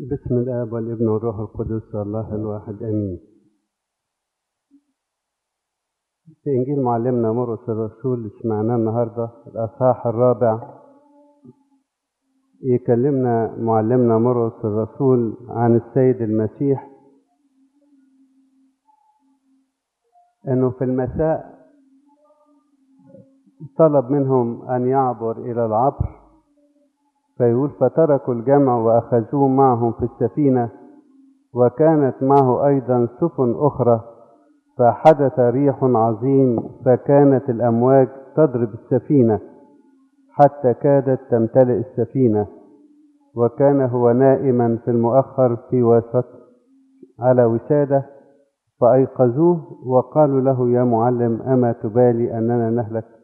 باسم الآب والابن والروح القدس الله الواحد آمين. في إنجيل معلمنا مرقس الرسول اللي سمعناه النهارده الأصحاح الرابع يكلمنا معلمنا مرقس الرسول عن السيد المسيح، إنه في المساء طلب منهم أن يعبر إلى العبر، فيقول فتركوا الجمع وأخذوه معهم في السفينة، وكانت معه أيضا سفن أخرى، فحدث ريح عظيم فكانت الأمواج تضرب السفينة حتى كادت تمتلئ السفينة، وكان هو نائما في المؤخر في وسط على وسادة، فأيقظوه وقالوا له يا معلم أما تبالي أننا نهلك؟